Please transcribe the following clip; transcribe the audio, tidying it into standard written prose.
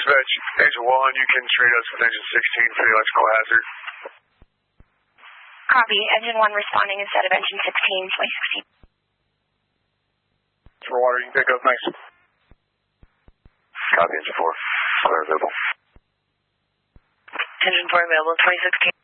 Dispatch, Engine 1, you can trade us with Engine 16 for the electrical hazard. Copy. Engine 1 responding instead of Engine 16, 2016. For water, you can pick up, thanks. Copy, Engine 4. Flare available. Engine 4 available, 2016.